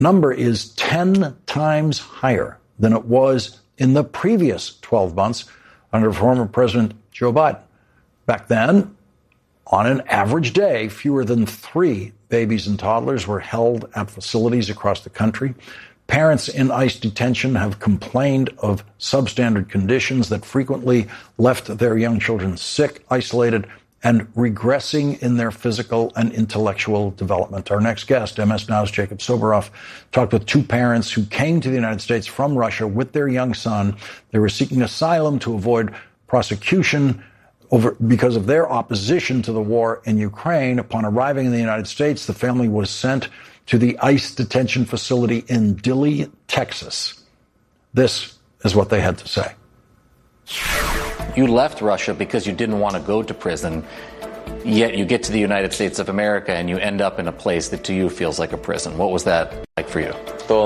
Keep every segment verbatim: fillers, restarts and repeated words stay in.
number is ten times higher than it was in the previous twelve months under former President Joe Biden. Back then, on an average day, fewer than three babies and toddlers were held at facilities across the country. Parents in ICE detention have complained of substandard conditions that frequently left their young children sick, isolated, and regressing in their physical and intellectual development. Our next guest, M S Now's Jacob Soboroff, talked with two parents who came to the United States from Russia with their young son. They were seeking asylum to avoid prosecution over because of their opposition to the war in Ukraine. Upon arriving in the United States, the family was sent to the ICE detention facility in Dilley, Texas. This is what they had to say. You left Russia because you didn't want to go to prison, yet you get to the United States of America and you end up in a place that to you feels like a prison. What was that like for you?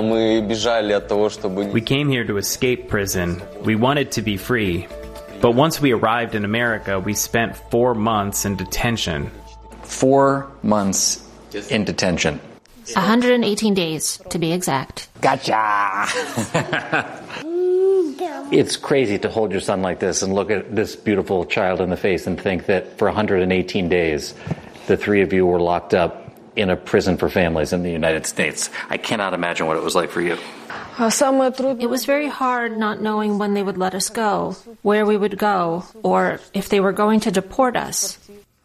We came here to escape prison. We wanted to be free. But once we arrived in America, we spent four months in detention. Four months in detention. one hundred eighteen days, to be exact. Gotcha! It's crazy to hold your son like this and look at this beautiful child in the face and think that for one hundred eighteen days, the three of you were locked up in a prison for families in the United States. I cannot imagine what it was like for you. It was very hard not knowing when they would let us go, where we would go, or if they were going to deport us.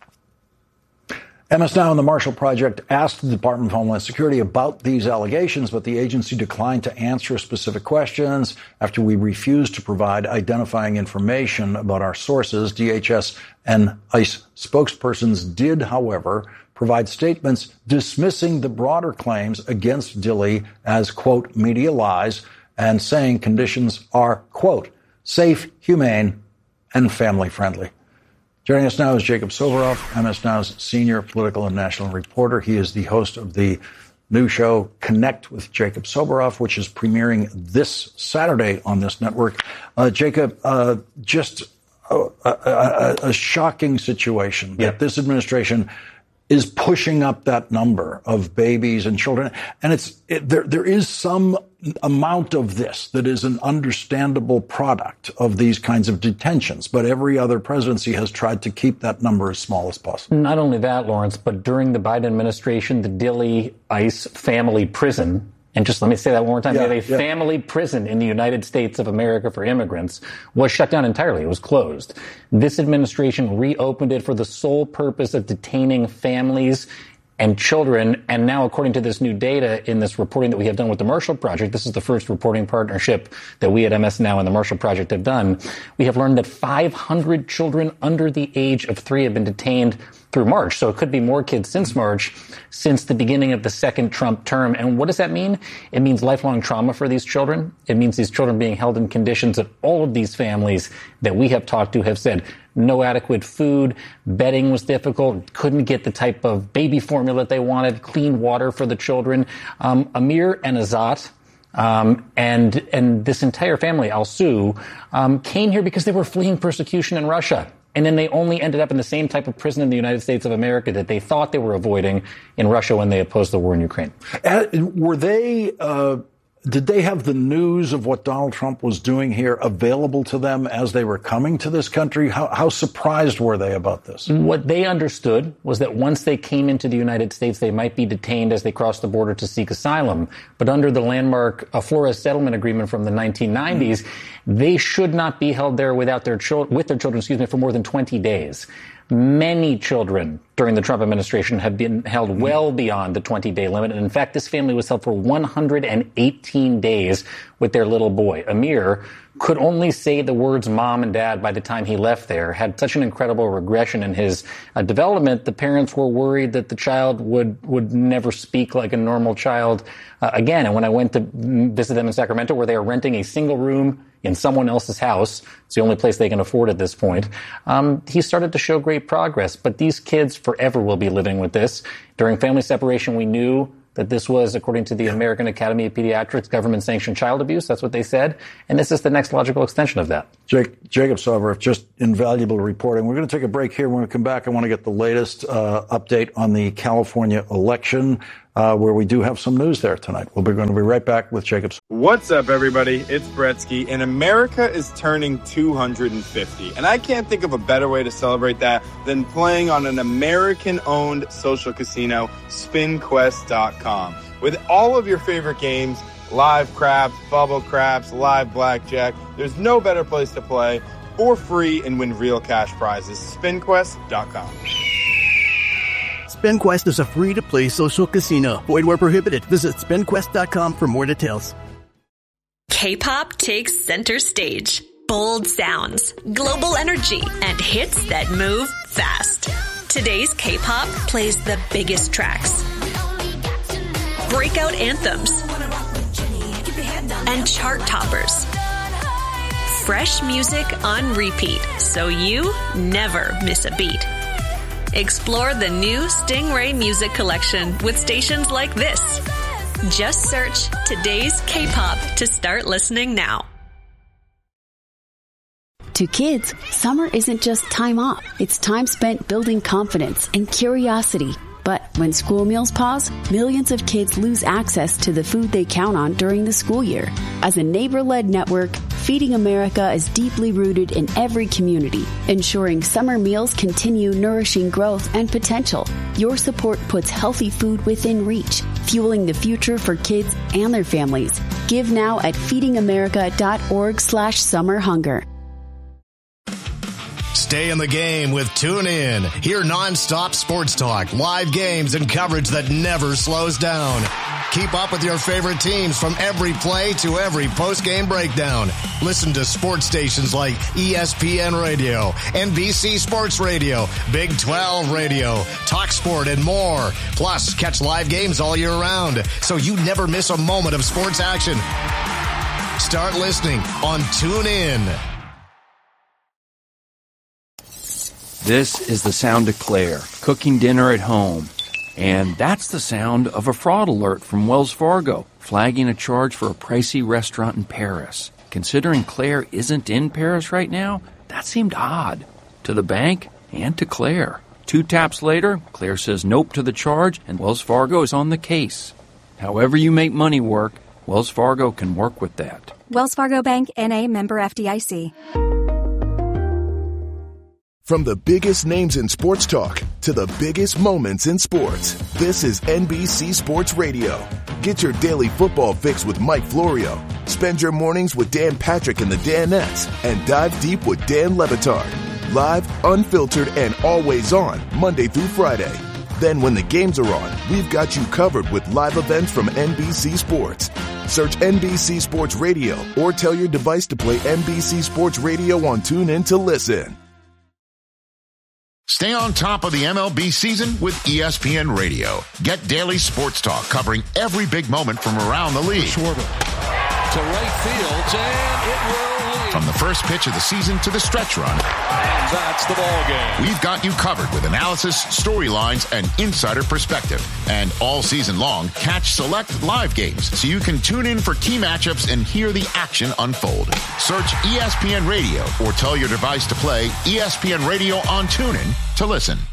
M S Now and the Marshall Project asked the Department of Homeland Security about these allegations, but the agency declined to answer specific questions after we refused to provide identifying information about our sources. D H S and ICE spokespersons did, however, provide statements dismissing the broader claims against Dilley as, quote, media lies, and saying conditions are, quote, safe, humane, and family-friendly. Joining us now is Jacob Soboroff, M S Now's senior political and national reporter. He is the host of the new show Connect with Jacob Soboroff, which is premiering this Saturday on this network. Uh, Jacob, uh, just a, a, a shocking situation that this administration is pushing up that number of babies and children. And it's it, there. There is some amount of this that is an understandable product of these kinds of detentions. But every other presidency has tried to keep that number as small as possible. Not only that, Lawrence, but during the Biden administration, the Dilley ICE family prison, and just let me say that one more time, yeah, a yeah. family prison in the United States of America for immigrants, was shut down entirely. It was closed. This administration reopened it for the sole purpose of detaining families and children. And now, according to this new data in this reporting that we have done with the Marshall Project, this is the first reporting partnership that we at M S Now and the Marshall Project have done. We have learned that five hundred children under the age of three have been detained through March. So it could be more kids since March, since the beginning of the second Trump term. And what does that mean? It means lifelong trauma for these children. It means these children being held in conditions that all of these families that we have talked to have said no adequate food, bedding was difficult, couldn't get the type of baby formula they wanted, clean water for the children. Um, Amir and Azat, Um, and, and this entire family, Al-Su, um, came here because they were fleeing persecution in Russia. And then they only ended up in the same type of prison in the United States of America that they thought they were avoiding in Russia when they opposed the war in Ukraine. Uh, were they, uh, did they have the news of what Donald Trump was doing here available to them as they were coming to this country? How, how surprised were they about this? What they understood was that once they came into the United States, they might be detained as they crossed the border to seek asylum. But under the landmark uh, Flores Settlement Agreement from the nineteen nineties, mm-hmm. they should not be held there without their children, with their children, excuse me, for more than twenty days. Many children during the Trump administration have been held well beyond the twenty-day limit. And in fact, this family was held for one hundred eighteen days with their little boy. Amir could only say the words mom and dad by the time he left there, had such an incredible regression in his uh, development. The parents were worried that the child would, would never speak like a normal child uh, again. And when I went to visit them in Sacramento, where they are renting a single room in someone else's house, it's the only place they can afford at this point, um, he started to show great progress. But these kids forever will be living with this. During family separation, we knew that this was, according to the American Academy of Pediatrics, government-sanctioned child abuse. That's what they said. And this is the next logical extension of that. Jake, Jacob Soboroff, just invaluable reporting. We're going to take a break here. When we come back, I want to get the latest uh, update on the California election. uh, where we do have some news there tonight. We're going to be right back with Jacobs. What's up, everybody? It's Bretsky, and America is turning two hundred fifty. And I can't think of a better way to celebrate that than playing on an American-owned social casino, spin quest dot com. With all of your favorite games, live craps, bubble craps, live blackjack, there's no better place to play for free and win real cash prizes. spin quest dot com. SpinQuest is a free-to-play social casino. Void where prohibited. Visit spin quest dot com for more details. K-pop takes center stage. Bold sounds, global energy, and hits that move fast. Today's K-pop plays the biggest tracks, breakout anthems, and chart toppers. Fresh music on repeat, so you never miss a beat. Explore the new Stingray Music Collection with stations like this. Just search Today's K-pop to start listening now. To kids, summer isn't just time off. It's time spent building confidence and curiosity. But when school meals pause, millions of kids lose access to the food they count on during the school year. As a neighbor-led network, Feeding America is deeply rooted in every community, ensuring summer meals continue nourishing growth and potential. Your support puts healthy food within reach, fueling the future for kids and their families. Give now at feeding america dot org slash summer hunger. Stay in the game with TuneIn. Hear nonstop sports talk, live games, and coverage that never slows down. Keep up with your favorite teams from every play to every post-game breakdown. Listen to sports stations like E S P N Radio, N B C Sports Radio, Big twelve Radio, TalkSport, and more. Plus, catch live games all year round, so you never miss a moment of sports action. Start listening on TuneIn. This is the sound of Claire, cooking dinner at home. And that's the sound of a fraud alert from Wells Fargo, flagging a charge for a pricey restaurant in Paris. Considering Claire isn't in Paris right now, that seemed odd. To the bank and to Claire. Two taps later, Claire says nope to the charge, and Wells Fargo is on the case. However you make money work, Wells Fargo can work with that. Wells Fargo Bank, N A, member F D I C. From the biggest names in sports talk to the biggest moments in sports, this is N B C Sports Radio. Get your daily football fix with Mike Florio. Spend your mornings with Dan Patrick and the Danettes, and dive deep with Dan Le Batard. Live, unfiltered, and always on, Monday through Friday. Then when the games are on, we've got you covered with live events from N B C Sports. Search N B C Sports Radio or tell your device to play N B C Sports Radio on TuneIn to listen. Stay on top of the M L B season with E S P N Radio. Get daily sports talk covering every big moment from around the league. Schwarber to right field, and it will lead. From the first pitch of the season to the stretch run. And that's the ball game. We've got you covered with analysis, storylines, and insider perspective. And all season long, catch select live games so you can tune in for key matchups and hear the action unfold. Search E S P N Radio or tell your device to play E S P N Radio on TuneIn to listen.